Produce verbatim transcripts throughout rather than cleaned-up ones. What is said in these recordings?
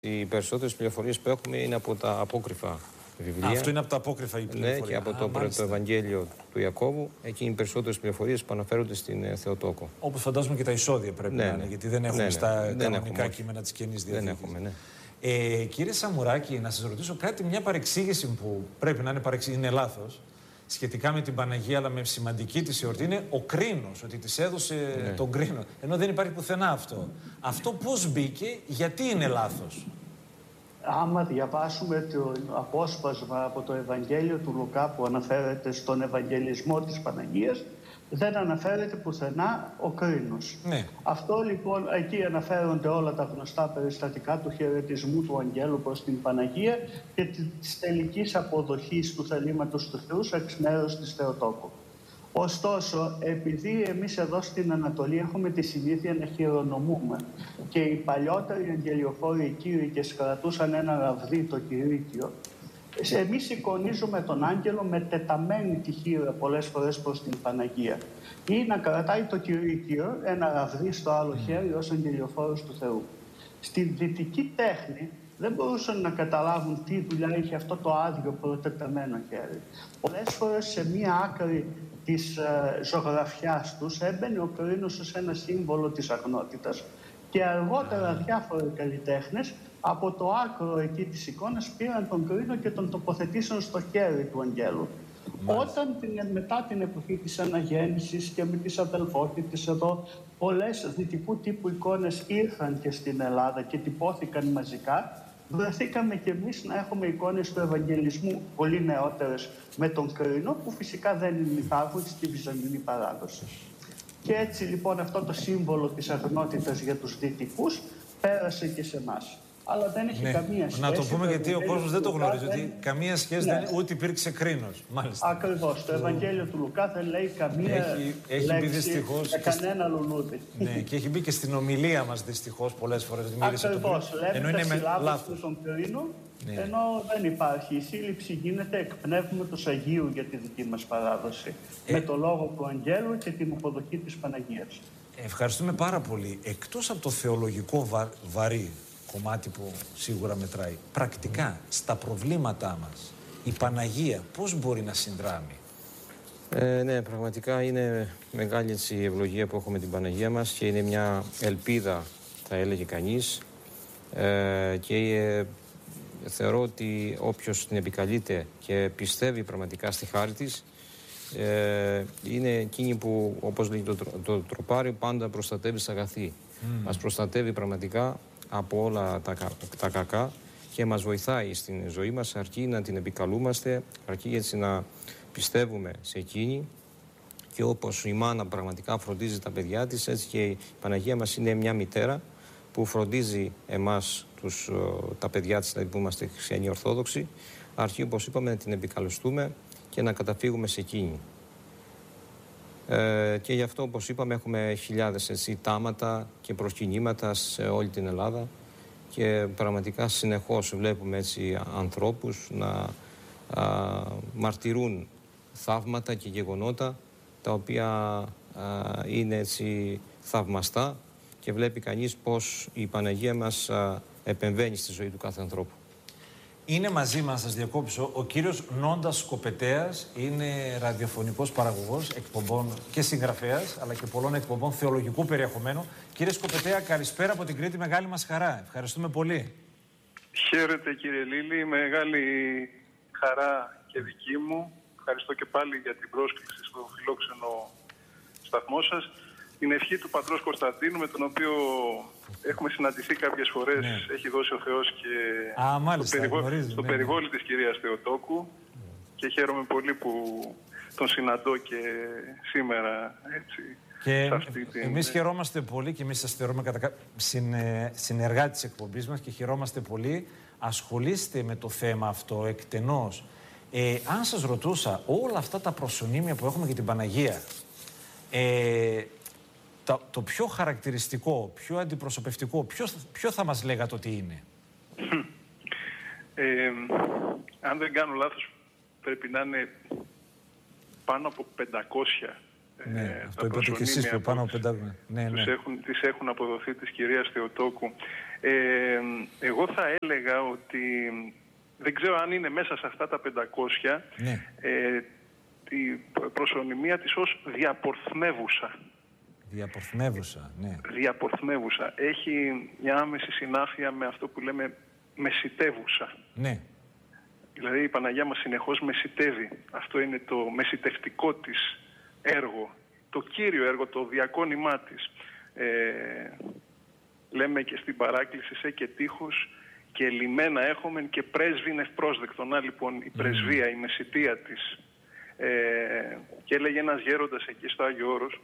Οι περισσότερες πληροφορίες που έχουμε είναι από τα απόκριφα βιβλία. Αυτό είναι από τα απόκριφα η πληροφορία. Ναι, και από Α, το, το Ευαγγέλιο του Ιακώβου. Εκεί είναι οι περισσότερες πληροφορίες που αναφέρονται στην ε, Θεοτόκο. Όπως φαντάζομαι και τα εισόδια πρέπει ναι, να είναι, ναι. γιατί δεν έχουμε ναι, ναι. στα δεν κανονικά έχουμε, κείμενα της Καινής Διαθήκης. Δεν έχουμε, ναι. Ε, κύριε Σαμουράκη, να σας ρωτήσω κάτι, μια παρεξήγηση που πρέπει να είναι παρεξήγηση, είναι λάθος, σχετικά με την Παναγία, αλλά με σημαντική της εορτή, είναι ο κρίνος, ότι της έδωσε ναι. τον κρίνο. Ενώ δεν υπάρχει πουθενά αυτό. Αυτό πώς μπήκε, γιατί είναι λάθος? Άμα διαβάσουμε το απόσπασμα από το Ευαγγέλιο του Λουκά που αναφέρεται στον Ευαγγελισμό της Παναγίας, δεν αναφέρεται πουθενά ο κρίνος. Ναι. Αυτό λοιπόν, εκεί αναφέρονται όλα τα γνωστά περιστατικά του χαιρετισμού του Αγγέλου προς την Παναγία και της τελικής αποδοχής του θελήματος του Θεού εξ μέρους της Θεοτόκου. Ωστόσο, επειδή εμείς εδώ στην Ανατολή έχουμε τη συνήθεια να χειρονομούμε και οι παλιότεροι αγγελιοφόροι κήρυκες κρατούσαν ένα ραβδί, το κηρύκιο, εμείς εικονίζουμε τον άγγελο με τεταμένη τη χείρα πολλές φορές προς την Παναγία ή να κρατάει το κηρύκιο, ένα ραβδί στο άλλο χέρι ως αγγελιοφόρος του Θεού. Στην δυτική τέχνη δεν μπορούσαν να καταλάβουν τι δουλειά είχε αυτό το άδειο προτεταμένο χέρι. Πολλές φορές σε μία άκρη της ε, ζωγραφιάς τους έμπαινε ο κρίνος ως ένα σύμβολο της αγνότητας και αργότερα διάφοροι καλλιτέχνες από το άκρο εκεί της εικόνας πήραν τον κρίνο και τον τοποθετήσαν στο χέρι του αγγέλου. Μάλιστα. Όταν την, μετά την εποχή της Αναγέννησης και με τις αδελφότητες εδώ, πολλές δυτικού τύπου εικόνες ήρθαν και στην Ελλάδα και τυπώθηκαν μαζικά, βρεθήκαμε και εμείς να έχουμε εικόνες του Ευαγγελισμού πολύ νεότερες με τον κρίνο, που φυσικά δεν υπάρχουν στη βυζαντινή παράδοση. Και έτσι λοιπόν αυτό το σύμβολο της αγνότητας για τους δυτικούς πέρασε και σε εμάς. Αλλά δεν έχει ναι. καμία σχέση. Να το πούμε γιατί ο κόσμος δεν το γνωρίζει, ότι δεν... καμία σχέση ναι. δεν ούτε υπήρξε κρίνος. Μάλιστα. Ακριβώς. Το Ευαγγέλιο του Λουκά δεν λέει καμία έχει, έχει λέξη δυστυχώς για κανένα λουλούδι. Ναι, και έχει μπει και στην ομιλία μας δυστυχώς πολλές φορές. Ακριβώς. Λέμε τα συλλάβεις του τον κρίνο, ναι. ενώ δεν υπάρχει. Η σύλληψη γίνεται εκ πνεύματος Αγίου για τη δική μας παράδοση. Ε... με το λόγο του Αγγέλου και την αποδοχή της Παναγίας. Ευχαριστούμε πάρα πολύ. Εκτός από το θεολογικό βα... βαρύ κομμάτι που σίγουρα μετράει, πρακτικά στα προβλήματά μας η Παναγία πώς μπορεί να συνδράμει? Ε, ναι, πραγματικά είναι μεγάλη η ευλογία που έχουμε την Παναγία μας και είναι μια ελπίδα, θα έλεγε κανείς, ε, και ε, θεωρώ ότι όποιος την επικαλείται και πιστεύει πραγματικά στη χάρη της, ε, είναι εκείνη που, όπως λέει το, το τροπάρι, πάντα προστατεύει στα αγαθή. Mm. Μας προστατεύει πραγματικά από όλα τα, τα κακά και μας βοηθάει στην ζωή μας, αρκεί να την επικαλούμαστε, αρκεί έτσι να πιστεύουμε σε εκείνη, και όπως η μάνα πραγματικά φροντίζει τα παιδιά της, έτσι και η Παναγία μας είναι μια μητέρα που φροντίζει εμάς τους, τα παιδιά της, δηλαδή που είμαστε χριστιανοί ορθόδοξοι, αρκεί, όπως είπαμε, να την επικαλεστούμε και να καταφύγουμε σε εκείνη. Ε, και γι' αυτό, όπως είπαμε, έχουμε χιλιάδες έτσι, τάματα και προσκυνήματα σε όλη την Ελλάδα και πραγματικά συνεχώς βλέπουμε έτσι ανθρώπους να α, μαρτυρούν θαύματα και γεγονότα τα οποία α, είναι έτσι θαυμαστά και βλέπει κανείς πως η Παναγία μας α, επεμβαίνει στη ζωή του κάθε ανθρώπου. Είναι μαζί μας, σας διακόψω, ο κύριος Νόντας Σκοπετέας, είναι ραδιοφωνικός παραγωγός εκπομπών και συγγραφέας, αλλά και πολλών εκπομπών θεολογικού περιεχομένου. Κύριε Σκοπετέα, καλησπέρα από την Κρήτη, μεγάλη μας χαρά. Ευχαριστούμε πολύ. Χαίρετε κύριε Λίλη, μεγάλη χαρά και δική μου. Ευχαριστώ και πάλι για την πρόσκληση στο φιλόξενο σταθμό σας. Την ευχή του πατρός Κωνσταντίνου, με τον οποίο έχουμε συναντηθεί κάποιες φορές, ναι. έχει δώσει ο Θεός και Α, μάλιστα, στο, περιβο... γνωρίζει, στο ναι. περιβόλι της κυρίας Θεοτόκου, και χαίρομαι πολύ που τον συναντώ και σήμερα έτσι. Και την... εμείς χαιρόμαστε πολύ και εμείς σας θεωρούμε κατά... συνε... συνεργάτη της εκπομπής μας και χαιρόμαστε πολύ. Ασχολείστε με το θέμα αυτό εκτενώς. Ε, αν σας ρωτούσα όλα αυτά τα προσωνύμια που έχουμε για την Παναγία, ε, το, το πιο χαρακτηριστικό, πιο αντιπροσωπευτικό, ποιο, ποιο θα μας λέγατε ότι είναι? Ε, αν δεν κάνω λάθος, πρέπει να είναι πάνω από πεντακόσια. Ναι, ε, αυτό είπατε και εσείς, πάνω από πεντακόσια. Ναι, ναι. Τους έχουν, τις έχουν αποδοθεί της κυρίας Θεοτόκου. Ε, εγώ θα έλεγα ότι δεν ξέρω αν είναι μέσα σε αυτά τα πεντακόσια, ναι. ε, η προσωνυμία της ως διαπορθμεύουσα. Διαπορθμεύουσα, ναι. Διαπορθμεύουσα. Έχει μια άμεση συνάφεια με αυτό που λέμε μεσιτεύουσα. Ναι. Δηλαδή η Παναγία μας συνεχώς μεσιτεύει. Αυτό είναι το μεσιτευτικό της έργο. Το κύριο έργο, το διακόνημά της. Ε, λέμε και στην παράκληση «σε και τείχος και λιμένα έχομεν και πρέσβην ευπρόσδεκτον». Να λοιπόν η πρεσβεία, η μεσιτεία της. Ε, και έλεγε ένας γέροντας εκεί στο Άγιο Όρος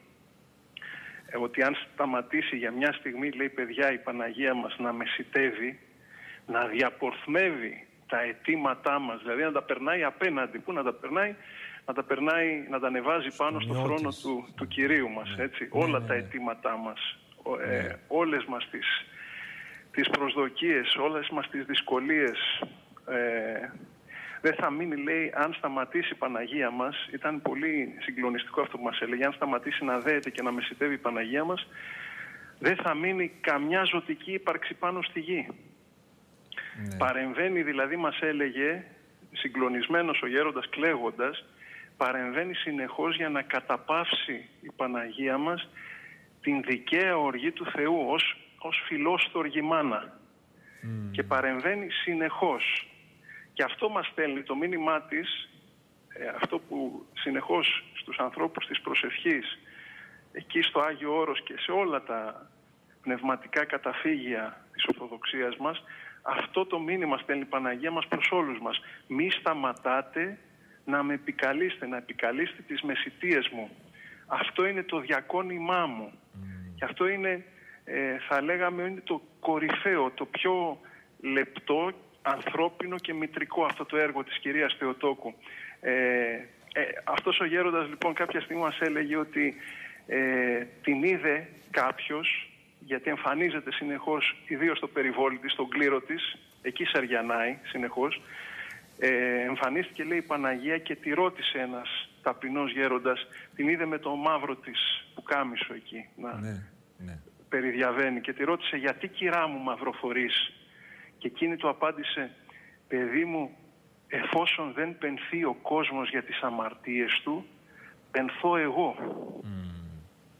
ε, ότι αν σταματήσει για μια στιγμή, λέει, παιδιά, η Παναγία μας να μεσιτεύει, να διαπορθμεύει τα αιτήματά μας, δηλαδή να τα περνάει απέναντι. Πού να τα περνάει? Να τα περνάει, να τα ανεβάζει πάνω στο χρόνο του, του Κυρίου μας, έτσι. Ναι, όλα ναι, ναι, τα αιτήματά μας, ναι. ε, όλες μας τις, τις προσδοκίες, όλες μας τις δυσκολίες. Ε, δεν θα μείνει, λέει, αν σταματήσει η Παναγία μας, ήταν πολύ συγκλονιστικό αυτό που μας έλεγε, αν σταματήσει να δέεται και να μεσιτεύει η Παναγία μας, δεν θα μείνει καμιά ζωτική ύπαρξη πάνω στη γη. Ναι. Παρεμβαίνει, δηλαδή, μας έλεγε, συγκλονισμένος ο γέροντας, κλαίγοντας, παρεμβαίνει συνεχώς για να καταπαύσει η Παναγία μας την δικαία οργή του Θεού ως, ως φιλόστοργη μάνα. Mm. Και παρεμβαίνει συνεχώς. Και αυτό μας στέλνει το μήνυμά της, ε, αυτό που συνεχώς στους ανθρώπους της προσευχής, εκεί στο Άγιο Όρος και σε όλα τα πνευματικά καταφύγια της Ορθοδοξίας μας, αυτό το μήνυμα στέλνει η Παναγία μας προς όλους μας. Μη σταματάτε να με επικαλείστε, να επικαλείστε τις μεσιτείες μου. Αυτό είναι το διακόνημά μου. Mm. Και αυτό είναι, ε, θα λέγαμε, είναι το κορυφαίο, το πιο λεπτό, ανθρώπινο και μητρικό αυτό το έργο της κυρίας Θεοτόκου. Ε, ε, αυτός ο γέροντας λοιπόν κάποια στιγμή μας έλεγε ότι ε, την είδε κάποιος, γιατί εμφανίζεται συνεχώς, ιδίως στο περιβόλι της, στον κλήρο της, εκεί σαριανάει συνεχώς. Ε, εμφανίστηκε, λέει, η Παναγία και τη ρώτησε ένας ταπεινός γέροντας, την είδε με το μαύρο της πουκάμισο εκεί να ναι, ναι. περιδιαβαίνει και τη ρώτησε, γιατί, κυρά μου, μαυροφορείς? Και εκείνη του απάντησε, παιδί μου, εφόσον δεν πενθεί ο κόσμος για τις αμαρτίες του, πενθώ εγώ. Mm.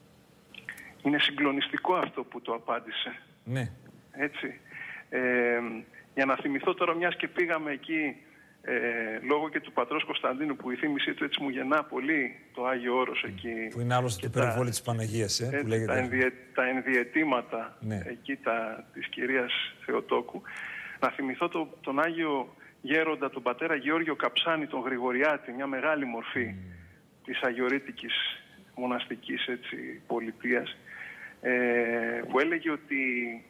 Είναι συγκλονιστικό αυτό που το απάντησε. Ναι. Έτσι. Ε, για να θυμηθώ τώρα, μιας και πήγαμε εκεί, ε, λόγω και του πατρός Κωνσταντίνου, που η θύμησή του έτσι μου γεννά πολύ, το Άγιο Όρος εκεί. Που είναι άλλωστε το περιβόλι της Παναγίας, ε, που λέγεται. Τα, ενδιε, τα ενδιαιτήματα, ναι, εκεί τα, της κυρίας Θεοτόκου. Να θυμηθώ το, τον Άγιο Γέροντα, τον πατέρα Γεώργιο Καψάνη, τον Γρηγοριάτη, μια μεγάλη μορφή mm. της αγιορείτικης μοναστικής, έτσι, πολιτείας, ε, που έλεγε ότι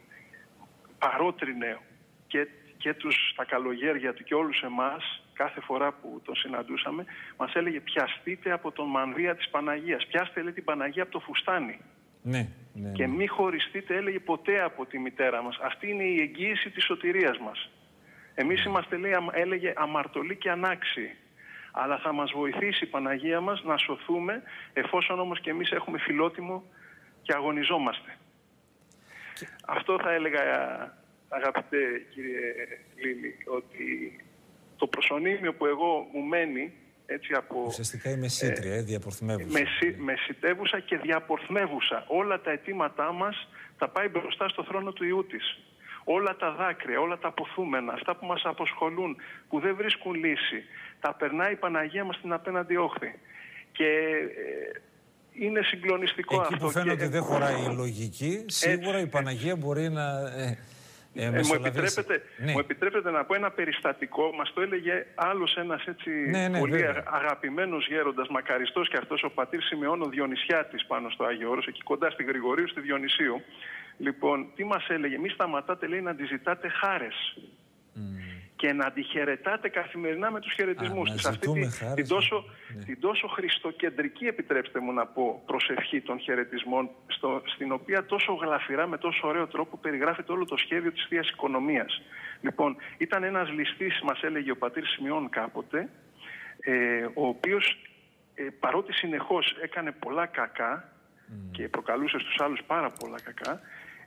παρότρινε και, και τους, τα καλογέρια του και όλους εμάς, κάθε φορά που τον συναντούσαμε, μας έλεγε, πιαστείτε από τον μανδύα της Παναγίας, πιάστε, λέει, την Παναγία από το φουστάνι. Ναι, ναι, ναι. Και μη χωριστείτε, έλεγε, ποτέ από τη μητέρα μας. Αυτή είναι η εγγύηση της σωτηρίας μας. Εμείς είμαστε, λέει, έλεγε, αμαρτωλοί και ανάξιοι. Αλλά θα μας βοηθήσει η Παναγία μας να σωθούμε, εφόσον όμως και εμείς έχουμε φιλότιμο και αγωνιζόμαστε. Και... Αυτό θα έλεγα, αγαπητέ κύριε Λίλη, ότι το προσωνύμιο που εγώ μου μένει, έτσι, από... Ουσιαστικά η μεσήτρια, ε, διαπορθμεύουσα. Μεσι, μεσιτεύουσα και διαπορθμεύουσα. Όλα τα αιτήματά μας τα πάει μπροστά στο θρόνο του Υιού της. Όλα τα δάκρυα, όλα τα αποθούμενα, αυτά που μας αποσχολούν, που δεν βρίσκουν λύση, τα περνάει η Παναγία μας στην απέναντι όχθη. Και ε, είναι συγκλονιστικό εκεί αυτό. Εκεί που φαίνεται και... ότι δεν χωράει η λογική, σίγουρα έτσι, η Παναγία έτσι. μπορεί να... Ε... Ε, ε, μου, επιτρέπετε, ναι. μου επιτρέπετε να πω ένα περιστατικό. Μας το έλεγε άλλος ένας, έτσι, ναι, ναι, πολύ βέβαια. αγαπημένος γέροντας, μακαριστός και αυτός, ο πατήρ Σιμεών ο Διονυσιάτης, πάνω στο Άγιο Όρος, εκεί κοντά στη Γρηγορίου, στη Διονυσίου. Λοιπόν, τι μας έλεγε? Μη σταματάτε, λέει, να αντιζητάτε χάρες mm. και να αντιχαιρετάτε καθημερινά με τους χαιρετισμούς της. Αυτή τη, χάρες, την, τόσο, ναι. την τόσο χριστοκεντρική, επιτρέψτε μου να πω, προσευχή των χαιρετισμών, στο, στην οποία τόσο γλαφυρά, με τόσο ωραίο τρόπο περιγράφεται όλο το σχέδιο της Θείας Οικονομίας. Λοιπόν, ήταν ένας ληστής, μας έλεγε ο πατήρ Σιμεών κάποτε, ε, ο οποίος ε, παρότι συνεχώς έκανε πολλά κακά mm. και προκαλούσε στους άλλους πάρα πολλά κακά,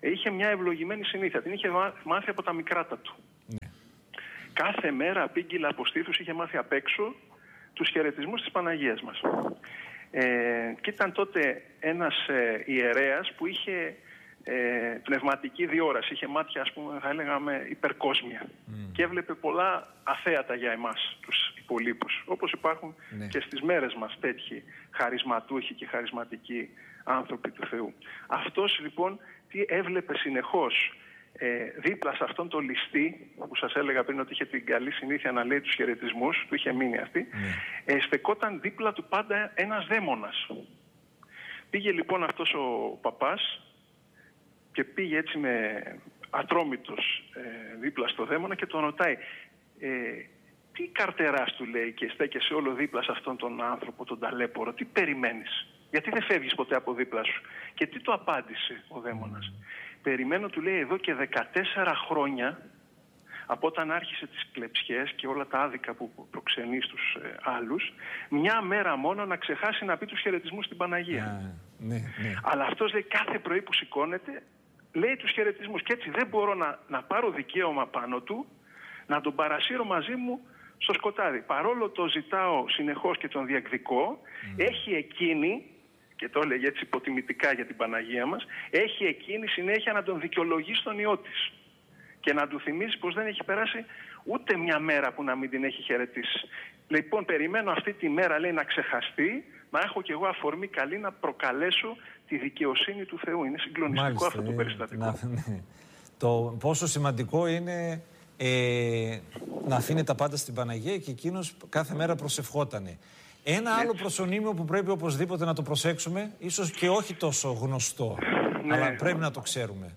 είχε μια ευλογημένη συνήθεια. Την είχε μάθει από τα μικράτα του. Ναι. Κάθε μέρα απήγγειλα από στήθους είχε μάθει απ' έξω τους χαιρετισμούς της Παναγίας μας. Ε, και ήταν τότε ένας ε, ιερέας που είχε ε, πνευματική διόραση, είχε μάτια, ας πούμε, θα έλεγαμε υπερκόσμια mm. και έβλεπε πολλά αθέατα για εμάς τους υπολείπους, όπως υπάρχουν ναι. και στις μέρες μας τέτοιοι χαρισματούχοι και χαρισματικοί άνθρωποι του Θεού. Αυτός λοιπόν τι έβλεπε συνεχώς ε, δίπλα σε αυτόν τον ληστή που σας έλεγα πριν ότι είχε την καλή συνήθεια να λέει τους χαιρετισμούς, του είχε μείνει αυτή, mm. ε, στεκόταν δίπλα του πάντα ένας δαίμονας. Πήγε λοιπόν αυτός ο παπάς και πήγε έτσι με ατρόμητος ε, δίπλα στο δαίμονα και τον ρωτάει ε, τι καρτεράς, του λέει, και στέκεσαι όλο δίπλα σε αυτόν τον άνθρωπο, τον ταλέπορο, τι περιμένεις, γιατί δεν φεύγεις ποτέ από δίπλα σου? Και τι του απάντησε ο δαίμονας? Mm. Περιμένω, του λέει, εδώ και δεκατέσσερα χρόνια από όταν άρχισε τις κλεψιές και όλα τα άδικα που προξενεί στους ε, άλλους, μια μέρα μόνο να ξεχάσει να πει τους χαιρετισμούς στην Παναγία. Yeah, ναι, ναι. Αλλά αυτός, λέει, κάθε πρωί που σηκώνεται λέει τους χαιρετισμούς και έτσι δεν μπορώ να, να πάρω δικαίωμα πάνω του να τον παρασύρω μαζί μου στο σκοτάδι. Παρόλο το ζητάω συνεχώς και τον διεκδικώ, mm. έχει εκείνη, και το έλεγε έτσι υποτιμητικά για την Παναγία μας, έχει εκείνη συνέχεια να τον δικαιολογεί στον ιό της και να του θυμίσει πως δεν έχει περάσει ούτε μια μέρα που να μην την έχει χαιρετήσει. Λοιπόν, περιμένω αυτή τη μέρα, λέει, να ξεχαστεί, να έχω κι εγώ αφορμή καλή να προκαλέσω τη δικαιοσύνη του Θεού. Είναι συγκλονιστικό. Μάλιστα, αυτό το περιστατικό. Να, ναι. Το πόσο σημαντικό είναι ε, να αφήνει τα πάντα στην Παναγία και εκείνος κάθε μέρα προσευχότανε. Ένα ναι. άλλο προσωνύμιο που πρέπει οπωσδήποτε να το προσέξουμε, ίσως και όχι τόσο γνωστό, ναι. αλλά πρέπει να το ξέρουμε.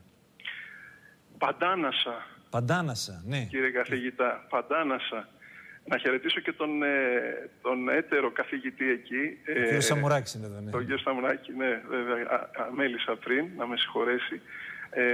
Παντάνασα. Παντάνασα, ναι. Κύριε καθηγητά, Παντάνασα. Να χαιρετήσω και τον, ε, τον έτερο καθηγητή εκεί. Ο ε, κ. Σαμουράκης είναι εδώ, ναι. Τον κ. Σαμουράκη, ναι, βέβαια, α, αμέλησα πριν, να με συγχωρέσει. Ε,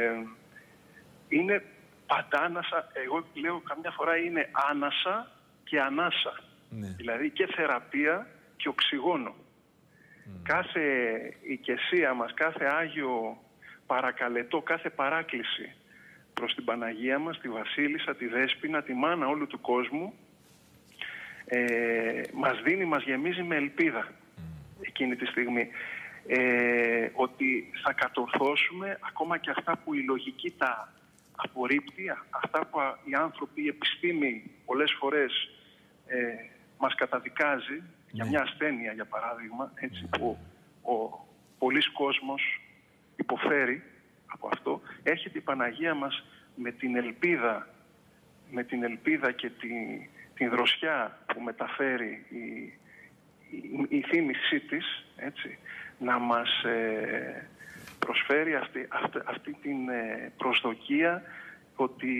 είναι Παντάνασα, εγώ λέω καμιά φορά είναι άνασα και ανάσα. Ναι. Δηλαδή και θεραπεία και οξυγόνο. Mm. Κάθε οικεσία μας, κάθε Άγιο παρακαλετό, κάθε παράκληση προς την Παναγία μας, τη Βασίλισσα, τη Δέσποινα, τη μάνα όλου του κόσμου, ε, μας δίνει, μας γεμίζει με ελπίδα mm. εκείνη τη στιγμή. Ε, ότι θα κατορθώσουμε ακόμα και αυτά που η λογική τα απορρίπτει, αυτά που οι άνθρωποι, η επιστήμη πολλές φορές ε, μας καταδικάζει, mm. για μια ασθένεια για παράδειγμα, έτσι, mm. που ο πολλής κόσμος υποφέρει από αυτό, έρχεται η Παναγία μας με την ελπίδα, με την ελπίδα και τη, την δροσιά που μεταφέρει η, η, η θύμησή της, έτσι, να μας ε, προσφέρει αυτή, αυτή, αυτή την ε, προσδοκία ότι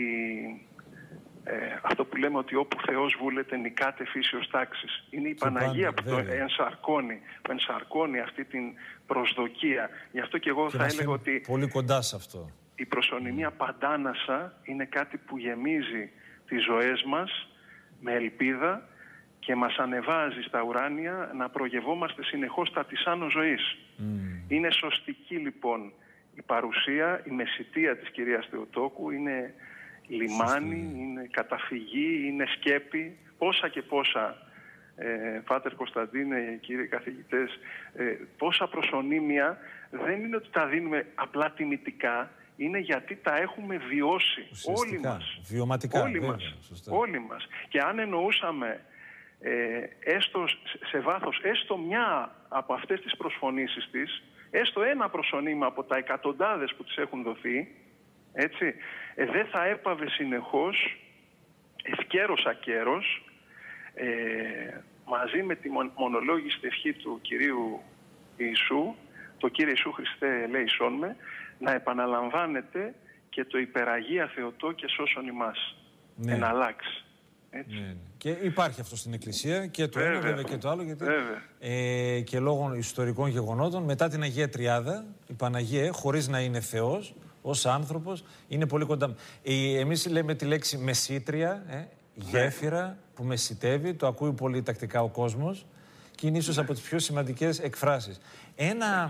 ε, αυτό που λέμε ότι όπου Θεός βούλεται νικάται φύσεως τάξης. Είναι η Παναγία που το ενσαρκώνει, που ενσαρκώνει αυτή την προσδοκία. Γι' αυτό και εγώ και θα έλεγα ότι πολύ κοντά σε αυτό. Η προσωνυμία mm. Παντάνασα είναι κάτι που γεμίζει τις ζωές μας με ελπίδα και μας ανεβάζει στα ουράνια να προγευόμαστε συνεχώς τα της άνω ζωής. Mm. Είναι σωστική λοιπόν η παρουσία, η μεσιτεία της κυρίας Θεοτόκου, είναι λιμάνι, Σωστή. είναι καταφυγή, είναι σκέπη, πόσα και πόσα, ε, Πάτερ Κωνσταντίνε, κύριοι καθηγητές, ε, πόσα προσωνύμια δεν είναι ότι τα δίνουμε απλά τιμητικά, είναι γιατί τα έχουμε βιώσει όλοι μας. Βιωματικά, όλοι, βέβαια, μας όλοι μας. Και αν εννοούσαμε ε, έστω σε βάθος, έστω μια από αυτές τις προσφωνήσεις της, έστω ένα προσωνύμα από τα εκατοντάδες που της έχουν δοθεί, έτσι, ε, δεν θα έπαβε συνεχώς, ευκαίρος ακέρος, ε, μαζί με τη μονολόγηστη ευχή του Κυρίου Ιησού, το Κύριε Ιησού Χριστέ ελέησόν με, να επαναλαμβάνεται και το υπεραγία Θεοτό και σώσον ημάς. Ναι. Εναλλάξει. Έτσι. Ναι. Και υπάρχει αυτό στην Εκκλησία και το βέβαια. ένα βέβαια και το άλλο, γιατί ε, και λόγω ιστορικών γεγονότων μετά την Αγία Τριάδα η Παναγία, χωρίς να είναι Θεός, ως άνθρωπος, είναι πολύ κοντά. Ε, εμείς λέμε τη λέξη μεσήτρια, ε, γέφυρα που μεσητεύει, το ακούει πολύ τακτικά ο κόσμος και είναι ίσως από τις πιο σημαντικές εκφράσεις. Ένα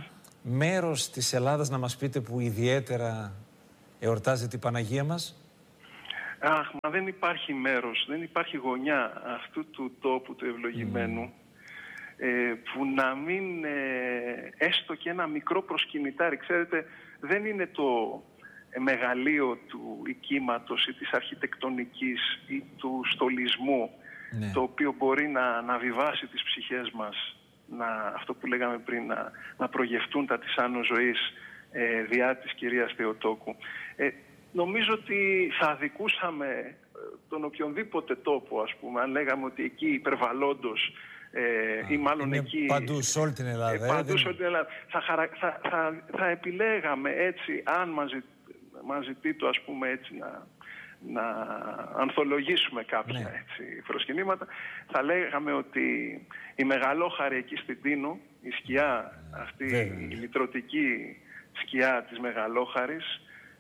μέρος της Ελλάδας να μας πείτε που ιδιαίτερα εορτάζει την Παναγία μας? Αχ, μα δεν υπάρχει μέρος, δεν υπάρχει γωνιά αυτού του τόπου του ευλογημένου mm. ε, που να μην ε, έστω και ένα μικρό προσκυνητάρι. Ξέρετε, δεν είναι το ε, μεγαλείο του οικίματος ή της αρχιτεκτονικής ή του στολισμού ναι. το οποίο μπορεί να, να βιβάσει τις ψυχές μας, να, αυτό που λέγαμε πριν, να, να προγευτούν τα της άνω ζωής ε, διά της Κυρίας Θεοτόκου. Ε, Νομίζω ότι θα αδικούσαμε τον οποιονδήποτε τόπο, ας πούμε, αν λέγαμε ότι εκεί υπερβαλλόντως ε, ή μάλλον είναι εκεί... παντού σε όλη την Ελλάδα. Ε, παντού σε όλη την Ελλάδα. Θα, χαρα... θα, θα, θα επιλέγαμε έτσι, αν μας, ζη... μας ζητεί το, ας πούμε, έτσι, να, να ανθολογήσουμε κάποια ναι. έτσι, προσκυνήματα, θα λέγαμε ότι η Μεγαλόχαρη εκεί στην Τίνο, η σκιά αυτή, Βέβαια. η λυτρωτική σκιά της Μεγαλόχαρης,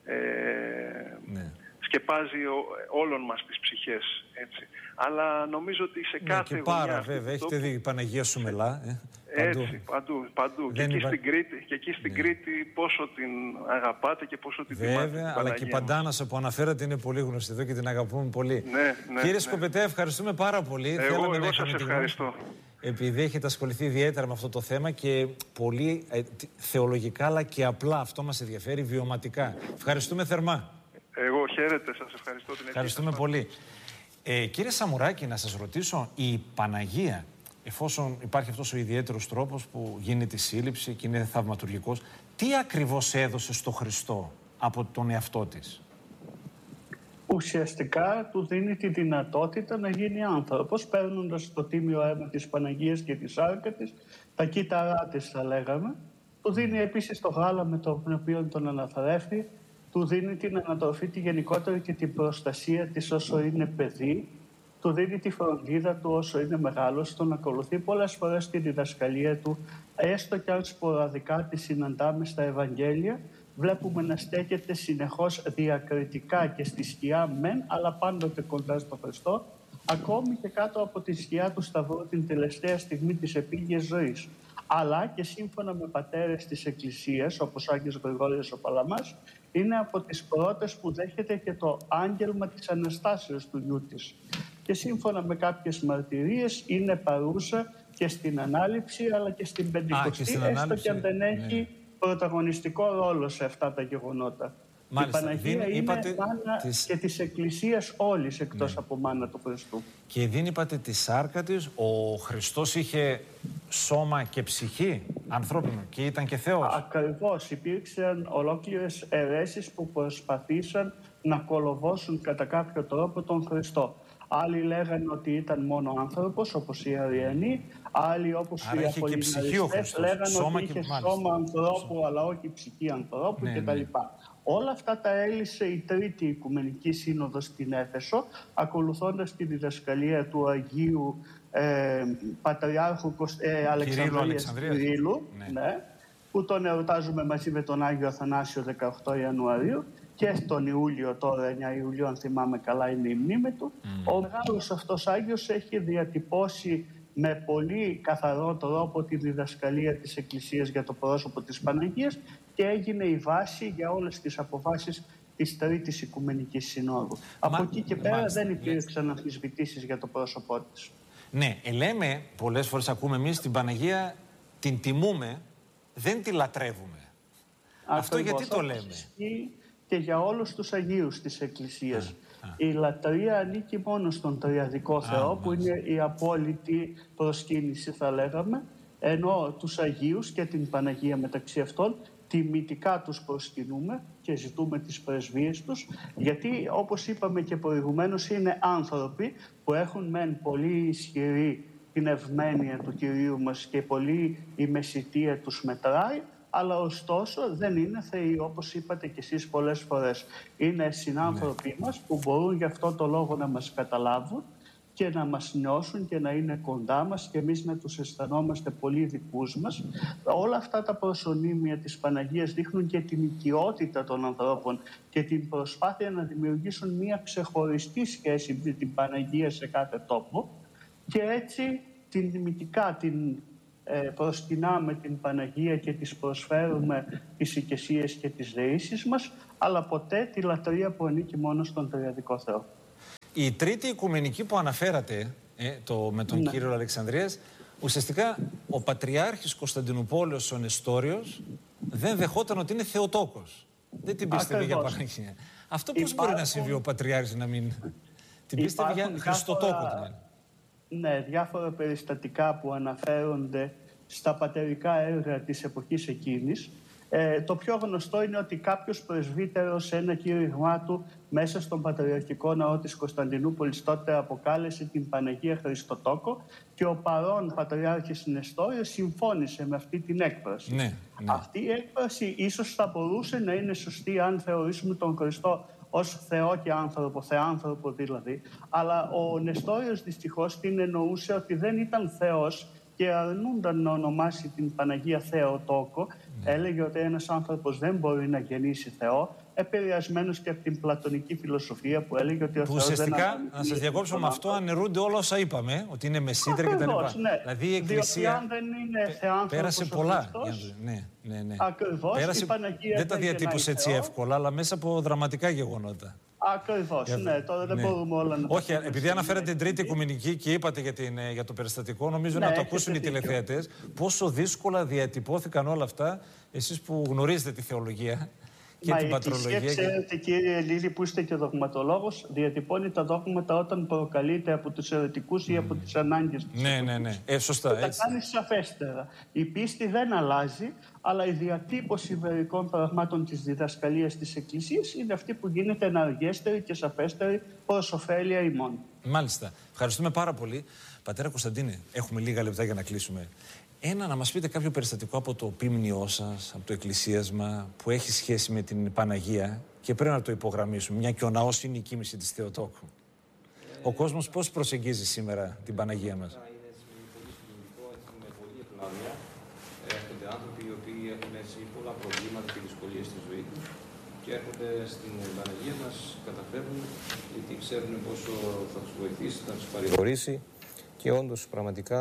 Ε, ναι. σκεπάζει ο, όλων μας τις ψυχές, έτσι. Αλλά νομίζω ότι σε κάθε ναι, και πάρα γωνιά... βέβαια, έχετε δει η Παναγία Σουμελά. Ε, έτσι, παντού, παντού. Και εκεί, υπά... στην Κρήτη, και εκεί στην ναι. Κρήτη πόσο την αγαπάτε και πόσο την βέβαια, θυμάται. Βέβαια, αλλά και η Παντάνασα που αναφέρατε είναι πολύ γνωστή εδώ και την αγαπούμε πολύ. Ναι, ναι, Κύριε ναι. Σκοπετέ, ευχαριστούμε πάρα πολύ. Εγώ, εγώ σας ευχαριστώ. Επειδή έχετε ασχοληθεί ιδιαίτερα με αυτό το θέμα και πολύ ε, θεολογικά αλλά και απλά, αυτό μας ενδιαφέρει, βιωματικά. Ευχαριστούμε θερμά. Εγώ χαίρετε, σας ευχαριστώ την Ευχαριστούμε πολύ. Ε, κύριε Σαμουράκη, να σας ρωτήσω, η Παναγία, εφόσον υπάρχει αυτός ο ιδιαίτερος τρόπος που γίνεται η σύλληψη και είναι θαυματουργικός, τι ακριβώς έδωσε στο Χριστό από τον εαυτό της? Ουσιαστικά του δίνει τη δυνατότητα να γίνει άνθρωπος, παίρνοντας το τίμιο αίμα της Παναγίας και τη σάρκα της, τα κύτταρά της θα λέγαμε. Του δίνει επίσης το γάλα με το οποίο τον αναθρέφει, του δίνει την ανατροφή τη γενικότερη και την προστασία της όσο είναι παιδί, του δίνει τη φροντίδα του όσο είναι μεγάλος, τον ακολουθεί πολλές φορές τη διδασκαλία του, έστω και αν σποραδικά τη συναντάμε στα Ευαγγέλια. Βλέπουμε να στέκεται συνεχώς διακριτικά και στη σκιά μεν, αλλά πάντοτε κοντά στο Χριστό, ακόμη και κάτω από τη σκιά του Σταυρού την τελευταία στιγμή της επίγειας ζωής. Αλλά και σύμφωνα με πατέρες της Εκκλησίας, όπως ο Άγιος Γρηγόριος ο Παλαμάς, είναι από τις πρώτες που δέχεται και το άγγελμα της Αναστάσεως του γιού της. Και σύμφωνα με κάποιες μαρτυρίες είναι παρούσα και στην Ανάληψη, αλλά και στην Πεντηκοστή, έστω και αν δεν έχει ναι. πρωταγωνιστικό ρόλο σε αυτά τα γεγονότα. Μάλιστα, η Παναγία δίνει, είναι μάνα της... και της Εκκλησίας όλης, εκτός ναι. από μάνα του Χριστού. Και δίνει, είπατε, τη σάρκα της. Ο Χριστός είχε σώμα και ψυχή ανθρώπινο και ήταν και Θεός. Ακριβώς. Υπήρξαν ολόκληρες αιρέσεις που προσπαθήσαν να κολοβώσουν κατά κάποιο τρόπο τον Χριστό. Άλλοι λέγανε ότι ήταν μόνο άνθρωπος, όπως οι Αριανοί. Άλλοι, όπως Άρα οι Απολυναριστές, λέγανε σώμα ότι είχε και... σώμα ανθρώπου, αλλά όχι ψυχή ανθρώπου ναι, κτλ. Ναι. Όλα αυτά τα έλυσε η Τρίτη Οικουμενική Σύνοδος στην Έφεσο, ακολουθώντας τη διδασκαλία του Αγίου ε, Πατριάρχου ε, Αλεξανδρίας Κυρίλου, ναι. Ναι, που τον εορτάζουμε μαζί με τον Άγιο Αθανάσιο δεκαοκτώ Ιανουαρίου, και τον Ιούλιο, τώρα εννέα Ιουλίου, αν θυμάμαι καλά, είναι η μνήμη του. Mm. Ο μεγάλος αυτός Άγιος έχει διατυπώσει με πολύ καθαρό τρόπο τη διδασκαλία της Εκκλησίας για το πρόσωπο της Παναγίας και έγινε η βάση για όλες τις αποφάσεις της Τρίτης Οικουμενικής Συνόδου. Μα, Από εκεί και πέρα μάλιστα, δεν υπήρξαν αμφισβητήσεις για το πρόσωπό της. Ναι, ε, λέμε, πολλές φορές ακούμε εμείς την Παναγία, την τιμούμε, δεν τη λατρεύουμε. Ακριβώς. Αυτό γιατί το λέμε? Και για όλους τους Αγίους της Εκκλησίας. Α, α. Η λατρεία ανήκει μόνο στον Τριαδικό Θεό, α, που είναι η απόλυτη προσκύνηση, θα λέγαμε, ενώ τους Αγίους και την Παναγία μεταξύ αυτών τιμητικά τους προσκυνούμε και ζητούμε τις πρεσβείες τους, γιατί όπως είπαμε και προηγουμένως είναι άνθρωποι που έχουν μεν πολύ ισχυρή την ευμαίνεια του Κυρίου μας και πολύ η μεσητεία τους μετράει, αλλά ωστόσο δεν είναι θεοί, όπως είπατε κι εσείς πολλές φορές. Είναι συνάνθρωποι ναι. μας που μπορούν γι' αυτό το λόγο να μας καταλάβουν και να μας νιώσουν και να είναι κοντά μας και εμείς να τους αισθανόμαστε πολύ δικούς μας. Όλα αυτά τα προσωνύμια της Παναγίας δείχνουν και την οικειότητα των ανθρώπων και την προσπάθεια να δημιουργήσουν μια ξεχωριστή σχέση με την Παναγία σε κάθε τόπο και έτσι την τιμητικά την ε, προσκυνάμε την Παναγία και της προσφέρουμε τις οικεσίες και τις δεήσεις μας, αλλά ποτέ τη λατρεία που ανήκει μόνο στον τριαδικό Θεό. Η τρίτη οικουμενική που αναφέρατε, ε, το, με τον ναι. κύριο Αλεξανδρίας, ουσιαστικά ο Πατριάρχης Κωνσταντινούπολεως ο Νεστόριος δεν δεχόταν ότι είναι Θεοτόκος. Δεν την πίστευε για Παναγία. Αυτό πώς Υπάρχουν... μπορεί να συμβεί ο Πατριάρχης να μην την πίστευε για Χριστοτόκο? Διάφορα... Ναι, διάφορα περιστατικά που αναφέρονται στα πατερικά έργα της εποχής εκείνης. Ε, το πιο γνωστό είναι ότι κάποιος πρεσβύτερος σε ένα κήρυγμά του μέσα στον Πατριαρχικό Ναό της Κωνσταντινούπολης τότε αποκάλεσε την Παναγία Χριστοτόκο και ο παρόν Πατριάρχης Νεστόριος συμφώνησε με αυτή την έκφραση. Ναι, ναι. Αυτή η έκφραση ίσως θα μπορούσε να είναι σωστή αν θεωρήσουμε τον Χριστό ως Θεό και άνθρωπο, θεάνθρωπο δηλαδή, αλλά ο Νεστόριος δυστυχώς την εννοούσε ότι δεν ήταν Θεός και αρνούνταν να ονομάσει την Παναγία Θεοτόκο. Ναι. Έλεγε ότι ένας άνθρωπος δεν μπορεί να γεννήσει Θεό, επηρεασμένος και από την πλατωνική φιλοσοφία που έλεγε ότι ο Θεός δεν... Ουσιαστικά, να σας διακόψω με αυτό, αναιρούνται όλα όσα είπαμε, ότι είναι μεσίτερα κτλ. Ναι. Δηλαδή η Εκκλησία διότι αν δεν είναι θεάνθρωπος πέρασε πολλά. Χριστός, ναι, ναι, ναι. Ακριβώς, πέρασε... η Παναγία δεν τα διατύπωσε έτσι Θεό. εύκολα, αλλά μέσα από δραματικά γεγονότα. Ακριβώς, για... ναι, τώρα δεν ναι. μπορούμε όλα να... Όχι, επειδή αναφέρατε την τρίτη οικουμενική και είπατε για, την, για το περιστατικό, νομίζω ναι, να το ακούσουν οι τηλεθεατές, πόσο δύσκολα διατυπώθηκαν όλα αυτά, εσείς που γνωρίζετε τη θεολογία και Μα την πατρολογία. Μα η ξέρετε, κύριε Λίλη, που είστε και δογματολόγος, διατυπώνει τα δόγματα όταν προκαλείται από τους αιρετικούς mm. ή από τις ανάγκες τους. Ναι, ναι, ναι. Ε, σωστά, τα κάνει σαφέστερα. Η πίστη δεν αλλάζει, αλλά η διατύπωση μερικών πραγμάτων της διδασκαλίας της Εκκλησίας είναι αυτή που γίνεται εναργέστερη και σαφέστερη προς ωφέλεια ημών. Μάλιστα. Ευχαριστούμε πάρα πολύ. Πατέρα Κωνσταντίνε, έχουμε λίγα λεπτά για να κλείσουμε. Ένα, να μας πείτε κάποιο περιστατικό από το ποίμνιό σας, από το εκκλησίασμα, που έχει σχέση με την Παναγία και πρέπει να το υπογραμμίσουμε, μια και ο ναός είναι η κοίμηση της Θεοτόκου. Ε, ο κόσμος πώς προσεγγίζει σήμερα την Παναγία μας? Είναι πολύ σημαντικό, με πολλή ευλάβεια. Έρχονται άνθρωποι οι οποίοι έχουν έτσι πολλά προβλήματα και δυσκολίες στη ζωή τους και έρχονται στην Παναγία μας, καταφεύγουν, γιατί ξέρουν πόσο θα τους βοηθήσει, θα τους παρηγορήσει και όντως πραγματικά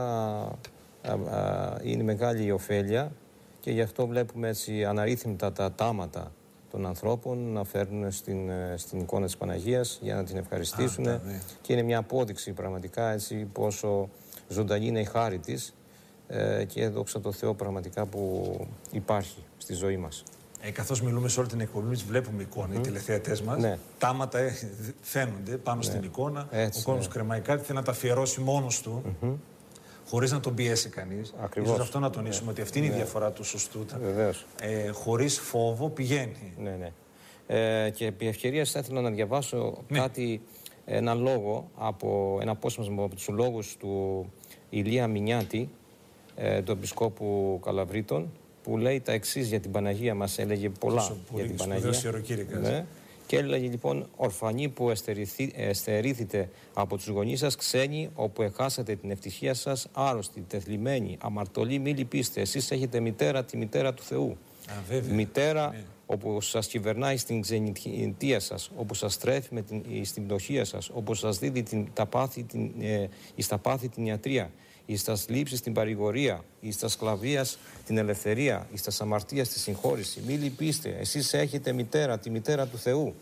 είναι μεγάλη η ωφέλεια και γι' αυτό βλέπουμε έτσι αναρρύθμιτα τα τάματα των ανθρώπων να φέρνουν στην, στην εικόνα της Παναγίας για να την ευχαριστήσουν. Α, ναι. Και είναι μια απόδειξη πραγματικά έτσι πόσο ζωντανή είναι η χάρη της ε, και δόξα τω Θεώ πραγματικά που υπάρχει στη ζωή μας. Ε, καθώς μιλούμε σε όλη την εκπομπή μας, βλέπουμε εικόνα, mm-hmm. οι τηλεθεατές μας, ναι. τάματα ε, φαίνονται πάνω ναι. στην εικόνα, έτσι, ο κόσμος ναι. κρεμάει κάτι, θέλει να τα αφιερώσει μόνος του. Mm-hmm. Χωρίς να τον πιέσει κανείς. Ίσως αυτό να τονίσουμε, ναι. ότι αυτή είναι ναι. η διαφορά του σωστού. Ε, χωρίς φόβο πηγαίνει. Ναι, ναι. Ε, και επί ευκαιρίας θα ήθελα να διαβάσω ναι. κάτι, ένα λόγο, από, ένα απόσπασμα από τους λόγους του Ηλία Μινιάτη, ε, του Επισκόπου Καλαβρίτων, που λέει τα εξής για την Παναγία μας, έλεγε πολλά Τόσο για την Παναγία. Ναι. Και έλεγε λοιπόν, ορφανοί που εστερήθητε από τους γονείς σας, ξένοι όπου εχάσατε την ευτυχία σας, άρρωστοι, τεθλιμμένοι, αμαρτωλοί, μη λυπήστε. Εσείς έχετε μητέρα, τη μητέρα του Θεού. Α, βέβαια. Μητέρα ναι. όπου σας κυβερνάει στην ξενιτεία σας, όπου σας τρέφει με την, στην πτωχία σας, όπου σας δίδει την, τα πάθη, την, ε, εις τα πάθη την ιατρία, εις τα λήψεις την παρηγορία, εις τα σκλαβίας την ελευθερία, εις τα αμαρτίας τη συγχώρηση. Μη λυπήστε, εσείς έχετε μητέρα, τη μητέρα του Θεού.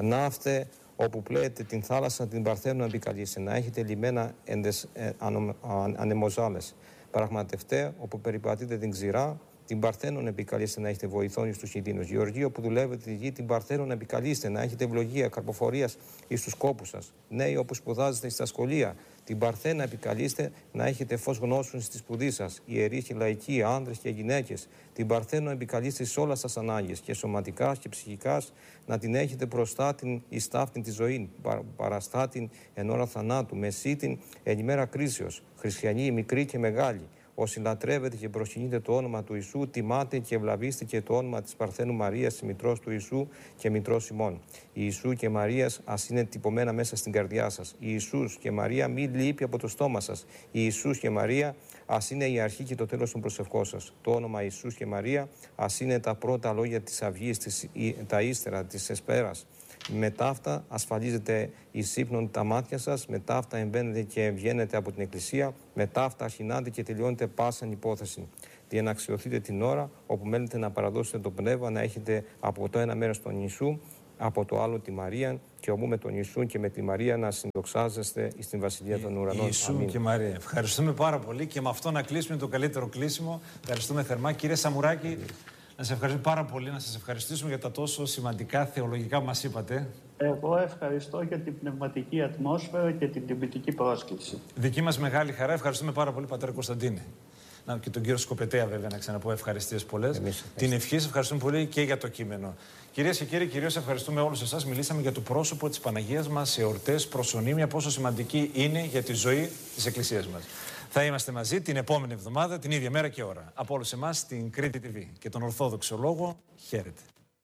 Ναύτε όπου πλέετε την θάλασσα, την Παρθένου επικαλείστε, να έχετε λιμένα εντες, ε, ανο, α, ανεμοζάλες. Πραγματευτέ όπου περιπατείτε την ξηρά, την Παρθένον επικαλείστε να έχετε βοηθόν εις τους κινδύνους. Γεωργείο που δουλεύετε τη γη, την Παρθένον επικαλείστε να έχετε ευλογία, καρποφορίας εις τους κόπους σας. Νέοι όπου σπουδάζετε στα σχολεία, την Παρθένα επικαλείστε να έχετε φως γνώσεων στη σπουδή σας. Ιερείς και λαϊκοί, άνδρες και γυναίκες, την Παρθένο επικαλείστε σε όλα σας ανάγκες και σωματικά και ψυχικά να την έχετε μπροστά την εις ταύτην τη ζωή, πα, παραστά την εν ώρα θανάτου, μεσίτην εν ημέρα κρίσεως, χριστιανοί μικροί και μεγάλοι. Όσοι λατρεύετε και προσκυνείτε το όνομα του Ιησού, τιμάτε και ευλαβείστε και το όνομα της Παρθένου Μαρίας, της μητρός του Ιησού και μητρός ημών. Η Ιησού και Μαρίας ας είναι τυπωμένα μέσα στην καρδιά σας. Η Ιησούς και Μαρία μη λείπει από το στόμα σας. Η Ιησούς και Μαρία ας είναι η αρχή και το τέλος των προσευχών σας. Το όνομα Ιησούς και Μαρία ας είναι τα πρώτα λόγια της αυγής, της, τα ύστερα, της εσπέρας. Με τα αυτά ασφαλίζετε εις ύπνον τα μάτια σας, με τα αυτά εμπαίνετε και βγαίνετε από την εκκλησία, με τα αυτά αρχινάτε και τελειώνετε πάσαν υπόθεση. Για να αξιωθείτε την ώρα όπου μένετε να παραδώσετε το πνεύμα, να έχετε από το ένα μέρος τον Ιησού, από το άλλο τη Μαρία, και ομού με τον Ιησού και με τη Μαρία να συνδοξάζεστε στην Βασιλεία των Ουρανών. Ιησού Αμήν. και Μαρία. Ευχαριστούμε πάρα πολύ και με αυτό να κλείσουμε το καλύτερο κλείσιμο. Ευχαριστούμε θερμά. Κύριε Σαμουράκη, να σας ευχαριστούμε πάρα πολύ, να σας ευχαριστήσουμε για τα τόσο σημαντικά θεολογικά που μας είπατε. Εγώ ευχαριστώ για την πνευματική ατμόσφαιρα και την τιμητική πρόσκληση. Δική μας μεγάλη χαρά. Ευχαριστούμε πάρα πολύ, Πατέρα Κωνσταντίνε. Να, και τον κύριο Σκοπετέα, βέβαια, να ξαναπώ ευχαριστίες πολλές. Την ευχή σας ευχαριστούμε πολύ και για το κείμενο. Κυρίες και κύριοι, κυρίως ευχαριστούμε όλους εσάς. Μιλήσαμε για το πρόσωπο της Παναγίας μας σε εορτές, προσωνύμια, πόσο σημαντική είναι για τη ζωή της Εκκλησίας μας. Θα είμαστε μαζί την επόμενη εβδομάδα, την ίδια μέρα και ώρα. Από όλους εμάς, στην Κρήτη τι βι και τον Ορθόδοξο Λόγο. Χαίρετε.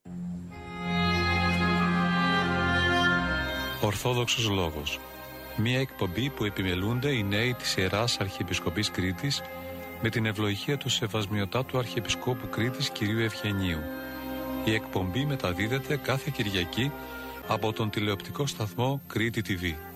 Ορθόδοξος Λόγος. Μία εκπομπή που επιμελούνται οι νέοι της Ιεράς Αρχιεπισκοπής Κρήτης με την ευλογία του Σεβασμιωτάτου Αρχιεπισκόπου Κρήτης κυρίου Ευγενίου. Η εκπομπή μεταδίδεται κάθε Κυριακή από τον τηλεοπτικό σταθμό Κρήτη τι βι.